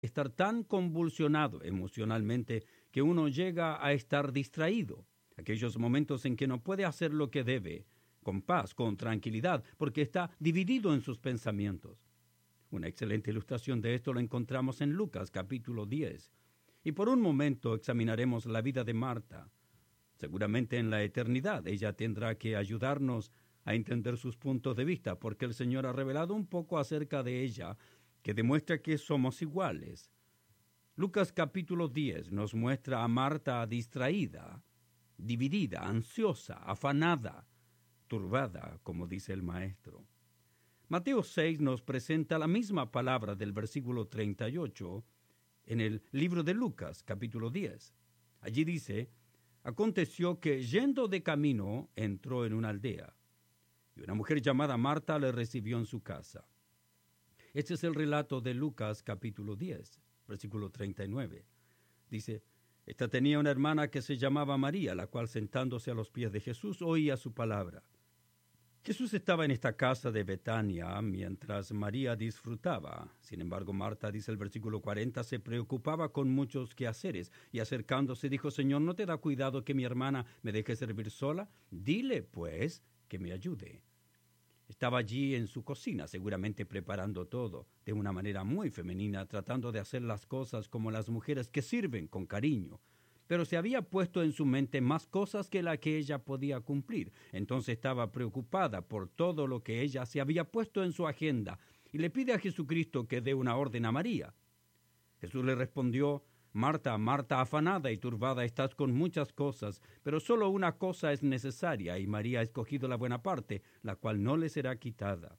estar tan convulsionado emocionalmente que uno llega a estar distraído. Aquellos momentos en que no puede hacer lo que debe, con paz, con tranquilidad, porque está dividido en sus pensamientos. Una excelente ilustración de esto lo encontramos en Lucas capítulo 10. Y por un momento examinaremos la vida de Marta. Seguramente en la eternidad ella tendrá que ayudarnos a entender sus puntos de vista, porque el Señor ha revelado un poco acerca de ella que demuestra que somos iguales. Lucas capítulo 10 nos muestra a Marta distraída, dividida, ansiosa, afanada, turbada, como dice el maestro. Mateo 6 nos presenta la misma palabra del versículo 38 en el libro de Lucas capítulo 10. Allí dice: aconteció que yendo de camino entró en una aldea, y una mujer llamada Marta le recibió en su casa. Este es el relato de Lucas capítulo 10, versículo 39. Dice: esta tenía una hermana que se llamaba María, la cual sentándose a los pies de Jesús oía su palabra. Jesús estaba en esta casa de Betania mientras María disfrutaba. Sin embargo, Marta, dice el versículo 40, se preocupaba con muchos quehaceres, y acercándose dijo: Señor, ¿no te da cuidado que mi hermana me deje servir sola? Dile, pues, que me ayude. Estaba allí en su cocina, seguramente preparando todo, de una manera muy femenina, tratando de hacer las cosas como las mujeres que sirven con cariño. Pero se había puesto en su mente más cosas que la que ella podía cumplir. Entonces estaba preocupada por todo lo que ella se había puesto en su agenda, y le pide a Jesucristo que dé una orden a María. Jesús le respondió: Marta, Marta, afanada y turbada estás con muchas cosas, pero solo una cosa es necesaria, y María ha escogido la buena parte, la cual no le será quitada.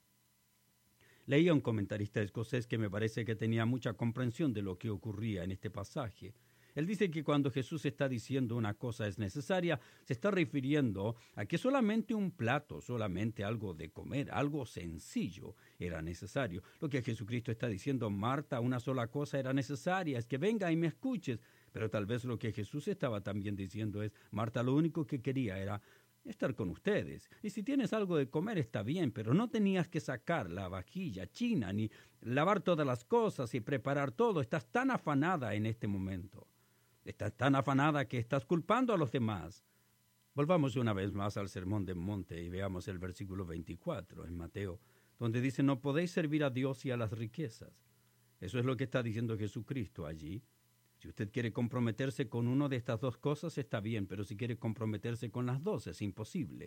Leía un comentarista escocés que me parece que tenía mucha comprensión de lo que ocurría en este pasaje. Él dice que cuando Jesús está diciendo una cosa es necesaria, se está refiriendo a que solamente un plato, solamente algo de comer, algo sencillo era necesario. Lo que Jesucristo está diciendo: Marta, una sola cosa era necesaria, es que venga y me escuches. Pero tal vez lo que Jesús estaba también diciendo es: Marta lo único que quería era estar con ustedes. Y si tienes algo de comer está bien, pero no tenías que sacar la vajilla china, ni lavar todas las cosas y preparar todo. Estás tan afanada en este momento. Estás tan afanada que estás culpando a los demás. Volvamos una vez más al Sermón del Monte y veamos el versículo 24 en Mateo, donde dice: no podéis servir a Dios y a las riquezas. Eso es lo que está diciendo Jesucristo allí. Si usted quiere comprometerse con una de estas dos cosas, está bien, pero si quiere comprometerse con las dos, es imposible.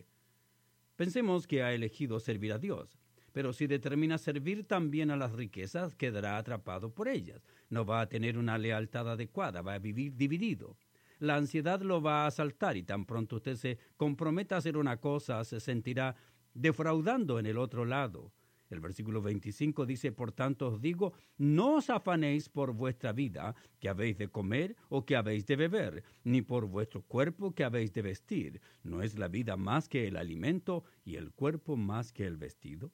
Pensemos que ha elegido servir a Dios, pero si determina servir también a las riquezas, quedará atrapado por ellas. No va a tener una lealtad adecuada, va a vivir dividido. La ansiedad lo va a asaltar, y tan pronto usted se comprometa a hacer una cosa, se sentirá defraudando en el otro lado. El versículo 25 dice: por tanto os digo, no os afanéis por vuestra vida, que habéis de comer o que habéis de beber, ni por vuestro cuerpo, que habéis de vestir. ¿No es la vida más que el alimento y el cuerpo más que el vestido?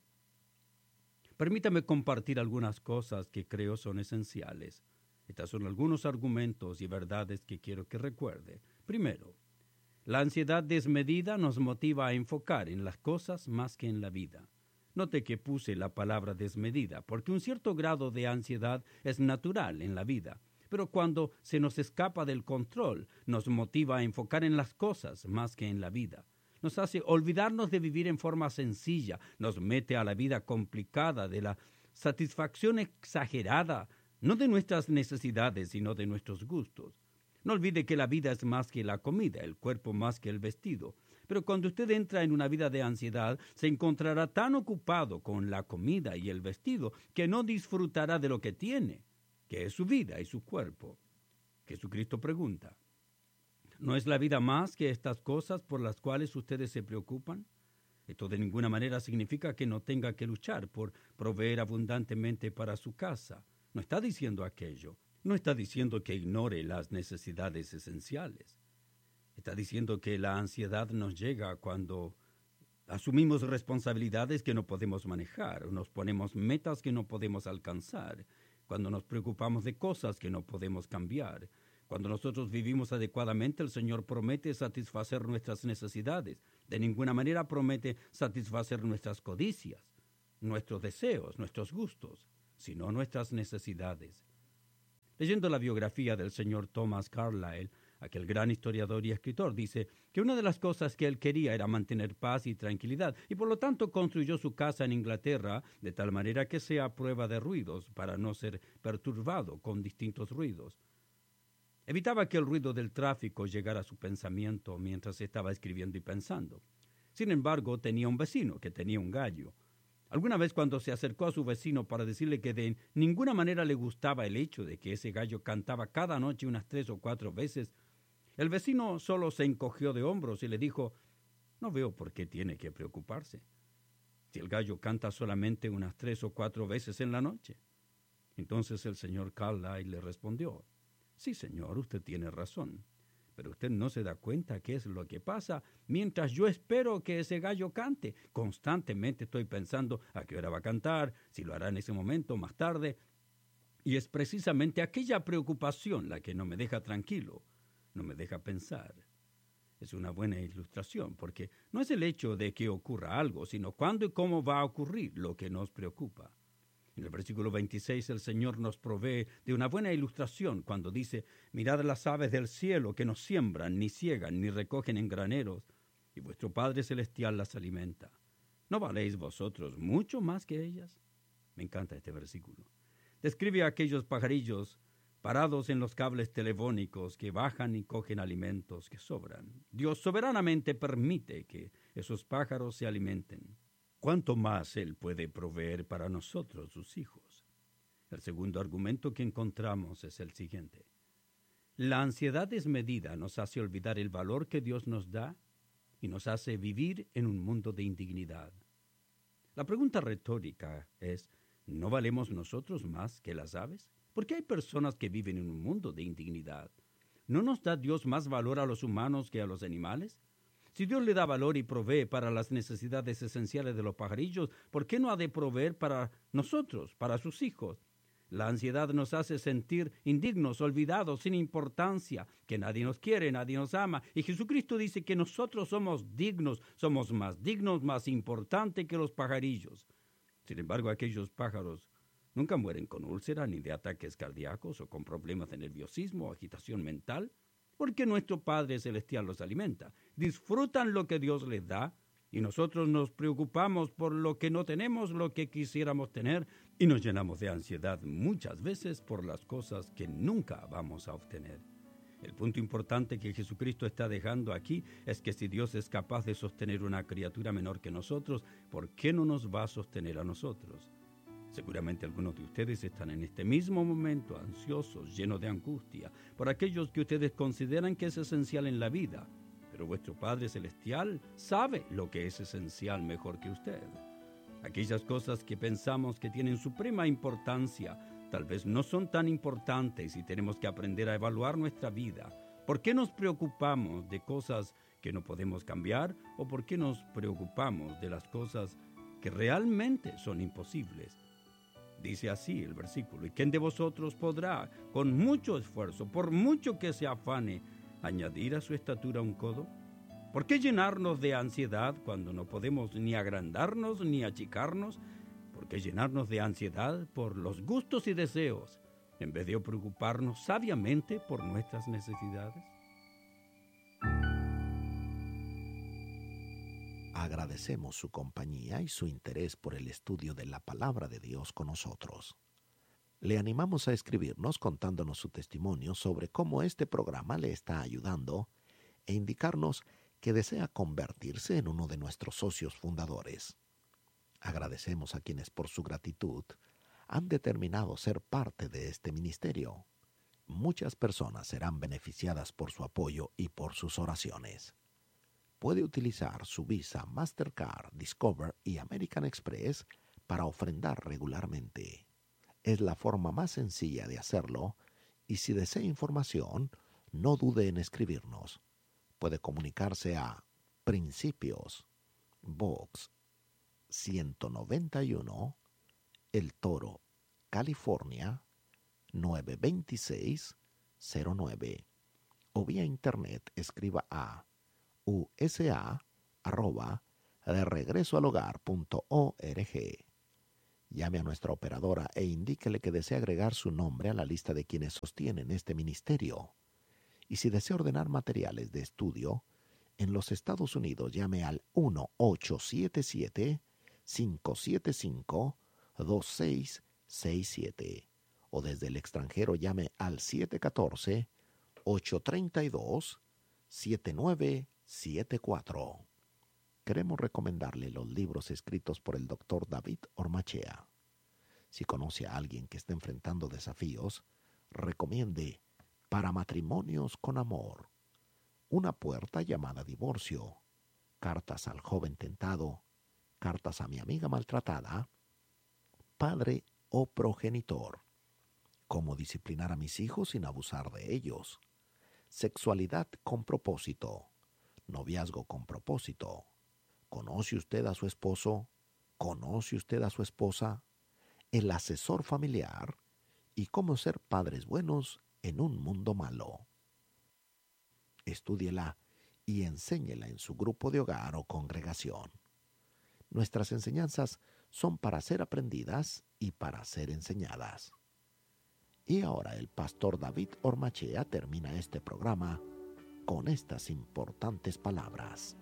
Permítame compartir algunas cosas que creo son esenciales. Estos son algunos argumentos y verdades que quiero que recuerde. Primero, la ansiedad desmedida nos motiva a enfocar en las cosas más que en la vida. Note que puse la palabra desmedida, porque un cierto grado de ansiedad es natural en la vida, pero cuando se nos escapa del control, nos motiva a enfocar en las cosas más que en la vida. Nos hace olvidarnos de vivir en forma sencilla, nos mete a la vida complicada de la satisfacción exagerada, no de nuestras necesidades, sino de nuestros gustos. No olvide que la vida es más que la comida, el cuerpo más que el vestido. Pero cuando usted entra en una vida de ansiedad, se encontrará tan ocupado con la comida y el vestido que no disfrutará de lo que tiene, que es su vida y su cuerpo. Jesucristo pregunta: ¿no es la vida más que estas cosas por las cuales ustedes se preocupan? Esto de ninguna manera significa que no tenga que luchar por proveer abundantemente para su casa. No está diciendo aquello. No está diciendo que ignore las necesidades esenciales. Está diciendo que la ansiedad nos llega cuando asumimos responsabilidades que no podemos manejar, nos ponemos metas que no podemos alcanzar, cuando nos preocupamos de cosas que no podemos cambiar. Cuando nosotros vivimos adecuadamente, el Señor promete satisfacer nuestras necesidades. De ninguna manera promete satisfacer nuestras codicias, nuestros deseos, nuestros gustos, sino nuestras necesidades. Leyendo la biografía del señor Thomas Carlyle, aquel gran historiador y escritor, dice que una de las cosas que él quería era mantener paz y tranquilidad, y por lo tanto construyó su casa en Inglaterra de tal manera que sea a prueba de ruidos para no ser perturbado con distintos ruidos. Evitaba que el ruido del tráfico llegara a su pensamiento mientras estaba escribiendo y pensando. Sin embargo, tenía un vecino que tenía un gallo. Alguna vez cuando se acercó a su vecino para decirle que de ninguna manera le gustaba el hecho de que ese gallo cantaba cada noche unas 3 o 4 veces, el vecino solo se encogió de hombros y le dijo: «No veo por qué tiene que preocuparse. Si el gallo canta solamente unas 3 o 4 veces en la noche». Entonces el señor Carlyle le respondió: «Sí, señor, usted tiene razón. Pero usted no se da cuenta qué es lo que pasa mientras yo espero que ese gallo cante. Constantemente estoy pensando a qué hora va a cantar, si lo hará en ese momento o más tarde. Y es precisamente aquella preocupación la que no me deja tranquilo, no me deja pensar». Es una buena ilustración, porque no es el hecho de que ocurra algo, sino cuándo y cómo va a ocurrir lo que nos preocupa. En el versículo 26 el Señor nos provee de una buena ilustración cuando dice: «Mirad las aves del cielo, que no siembran, ni ciegan, ni recogen en graneros, y vuestro Padre Celestial las alimenta. ¿No valéis vosotros mucho más que ellas?». Me encanta este versículo. Describe a aquellos pajarillos parados en los cables telefónicos que bajan y cogen alimentos que sobran. Dios soberanamente permite que esos pájaros se alimenten. ¿Cuánto más Él puede proveer para nosotros, sus hijos? El segundo argumento que encontramos es el siguiente. La ansiedad desmedida nos hace olvidar el valor que Dios nos da y nos hace vivir en un mundo de indignidad. La pregunta retórica es: ¿no valemos nosotros más que las aves? ¿Por qué hay personas que viven en un mundo de indignidad? ¿No nos da Dios más valor a los humanos que a los animales? Si Dios le da valor y provee para las necesidades esenciales de los pajarillos, ¿por qué no ha de proveer para nosotros, para sus hijos? La ansiedad nos hace sentir indignos, olvidados, sin importancia, que nadie nos quiere, nadie nos ama. Y Jesucristo dice que nosotros somos dignos, somos más dignos, más importantes que los pajarillos. Sin embargo, aquellos pájaros nunca mueren con úlceras, ni de ataques cardíacos, o con problemas de nerviosismo o agitación mental, porque nuestro Padre Celestial los alimenta. Disfrutan lo que Dios les da, y nosotros nos preocupamos por lo que no tenemos, lo que quisiéramos tener, y nos llenamos de ansiedad muchas veces por las cosas que nunca vamos a obtener. El punto importante que Jesucristo está dejando aquí es que si Dios es capaz de sostener una criatura menor que nosotros, ¿por qué no nos va a sostener a nosotros? Seguramente algunos de ustedes están en este mismo momento ansiosos, llenos de angustia, por aquellos que ustedes consideran que es esencial en la vida. Pero vuestro Padre Celestial sabe lo que es esencial mejor que usted. Aquellas cosas que pensamos que tienen suprema importancia, tal vez no son tan importantes, y tenemos que aprender a evaluar nuestra vida. ¿Por qué nos preocupamos de cosas que no podemos cambiar? ¿O por qué nos preocupamos de las cosas que realmente son imposibles? Dice así el versículo: «¿Y quién de vosotros podrá, con mucho esfuerzo, por mucho que se afane, añadir a su estatura un codo? ¿Por qué llenarnos de ansiedad cuando no podemos ni agrandarnos ni achicarnos? ¿Por qué llenarnos de ansiedad por los gustos y deseos, en vez de preocuparnos sabiamente por nuestras necesidades?» Agradecemos su compañía y su interés por el estudio de la Palabra de Dios con nosotros. Le animamos a escribirnos contándonos su testimonio sobre cómo este programa le está ayudando e indicarnos que desea convertirse en uno de nuestros socios fundadores. Agradecemos a quienes por su gratitud han determinado ser parte de este ministerio. Muchas personas serán beneficiadas por su apoyo y por sus oraciones. Puede utilizar su Visa, Mastercard, Discover y American Express para ofrendar regularmente. Es la forma más sencilla de hacerlo, y si desea información, no dude en escribirnos. Puede comunicarse a Principios, Box 191, El Toro, California 92609, o vía internet escriba a usa@deregresoalhogar.org. Llame a nuestra operadora e indíquele que desea agregar su nombre a la lista de quienes sostienen este ministerio. Y si desea ordenar materiales de estudio, en los Estados Unidos llame al 1-877-575-2667 o desde el extranjero llame al 714-832-7974. Queremos recomendarle los libros escritos por el Dr. David Ormachea. Si conoce a alguien que está enfrentando desafíos, recomiende Para matrimonios con amor, Una puerta llamada divorcio, Cartas al joven tentado, Cartas a mi amiga maltratada, Padre o progenitor, Cómo disciplinar a mis hijos sin abusar de ellos, Sexualidad con propósito, Noviazgo con propósito, ¿Conoce usted a su esposo? ¿Conoce usted a su esposa? El asesor familiar y cómo ser padres buenos en un mundo malo. Estúdiela y enséñela en su grupo de hogar o congregación. Nuestras enseñanzas son para ser aprendidas y para ser enseñadas. Y ahora el pastor David Ormachea termina este programa con estas importantes palabras.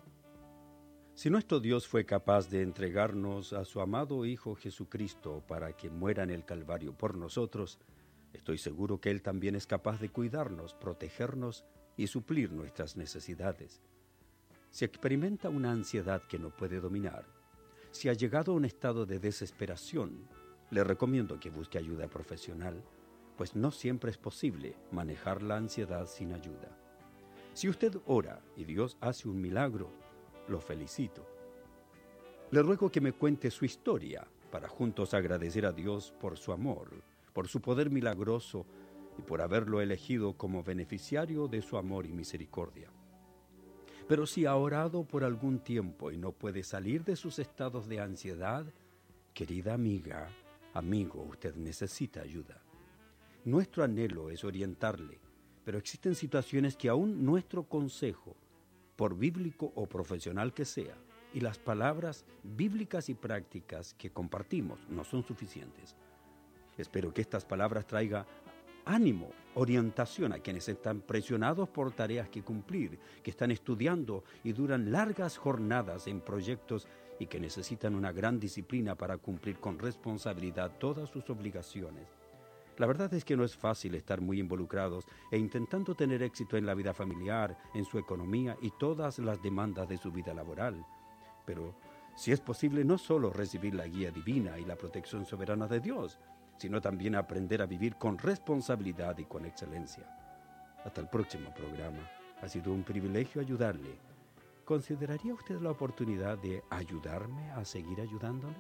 Si nuestro Dios fue capaz de entregarnos a su amado Hijo Jesucristo para que muera en el Calvario por nosotros, estoy seguro que Él también es capaz de cuidarnos, protegernos y suplir nuestras necesidades. Si experimenta una ansiedad que no puede dominar, si ha llegado a un estado de desesperación, le recomiendo que busque ayuda profesional, pues no siempre es posible manejar la ansiedad sin ayuda. Si usted ora y Dios hace un milagro, lo felicito. Le ruego que me cuente su historia para juntos agradecer a Dios por su amor, por su poder milagroso y por haberlo elegido como beneficiario de su amor y misericordia. Pero si ha orado por algún tiempo y no puede salir de sus estados de ansiedad, querida amiga, amigo, usted necesita ayuda. Nuestro anhelo es orientarle, pero existen situaciones que aún nuestro consejo, por bíblico o profesional que sea, y las palabras bíblicas y prácticas que compartimos no son suficientes. Espero que estas palabras traigan ánimo, orientación a quienes están presionados por tareas que cumplir, que están estudiando y duran largas jornadas en proyectos y que necesitan una gran disciplina para cumplir con responsabilidad todas sus obligaciones. La verdad es que no es fácil estar muy involucrados e intentando tener éxito en la vida familiar, en su economía y todas las demandas de su vida laboral. Pero si es posible no solo recibir la guía divina y la protección soberana de Dios, sino también aprender a vivir con responsabilidad y con excelencia. Hasta el próximo programa. Ha sido un privilegio ayudarle. ¿Consideraría usted la oportunidad de ayudarme a seguir ayudándole?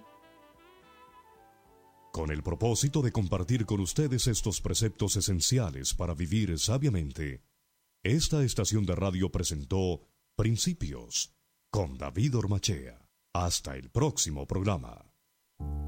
Con el propósito de compartir con ustedes estos preceptos esenciales para vivir sabiamente, esta estación de radio presentó Principios con David Ormachea. Hasta el próximo programa.